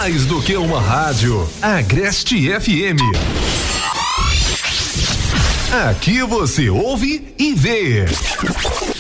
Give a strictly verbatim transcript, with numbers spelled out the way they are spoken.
Mais do que uma rádio, Agreste F M. Aqui você ouve e vê.